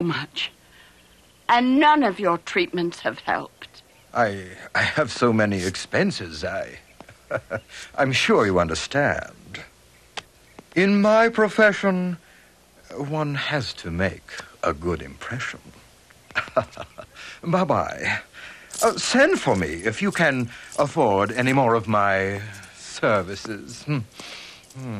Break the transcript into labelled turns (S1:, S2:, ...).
S1: much. And none of your treatments have helped.
S2: I have so many expenses, I'm sure you understand. In my profession, one has to make a good impression. Bye-bye. Send for me if you can afford any more of my services.